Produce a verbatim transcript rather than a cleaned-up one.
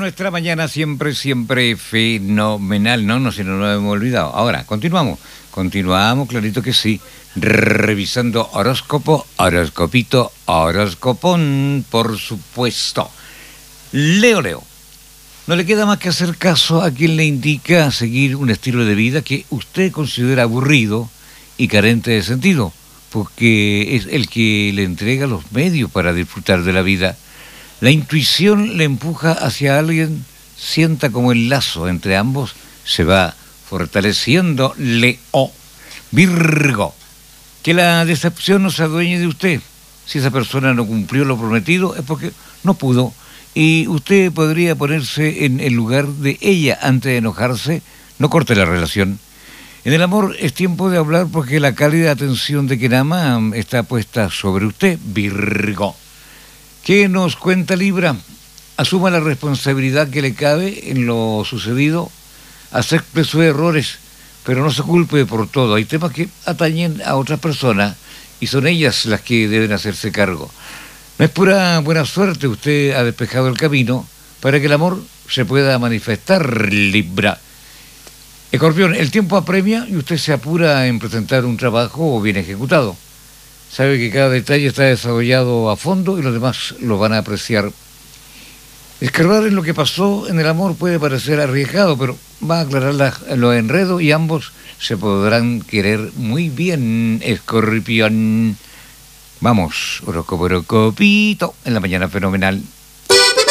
nuestra mañana siempre, siempre fenomenal, ¿no? No, si no lo hemos olvidado. Ahora, continuamos. Continuamos, clarito que sí. Revisando horóscopo, horoscopito, horoscopón, por supuesto. Leo, Leo. No le queda más que hacer caso a quien le indica seguir un estilo de vida que usted considera aburrido y carente de sentido, porque es el que le entrega los medios para disfrutar de la vida. La intuición le empuja hacia alguien, sienta como el lazo entre ambos se va fortaleciendo. Leo. Virgo. Que la decepción no se adueñe de usted. Si esa persona no cumplió lo prometido es porque no pudo. Y usted podría ponerse en el lugar de ella antes de enojarse. No corte la relación. En el amor es tiempo de hablar porque la cálida atención de quien ama está puesta sobre usted, Virgo. ¿Qué nos cuenta Libra? Asuma la responsabilidad que le cabe en lo sucedido, acepte sus errores, pero no se culpe por todo. Hay temas que atañen a otras personas y son ellas las que deben hacerse cargo. No es pura buena suerte, usted ha despejado el camino para que el amor se pueda manifestar, Libra. Escorpión, el tiempo apremia y usted se apura en presentar un trabajo bien ejecutado. Sabe que cada detalle está desarrollado a fondo y los demás lo van a apreciar. Escarbar en lo que pasó en el amor puede parecer arriesgado, pero va a aclarar la, los enredos y ambos se podrán querer muy bien, Escorpión. Vamos, horóscopo, horoscopito, en la mañana fenomenal.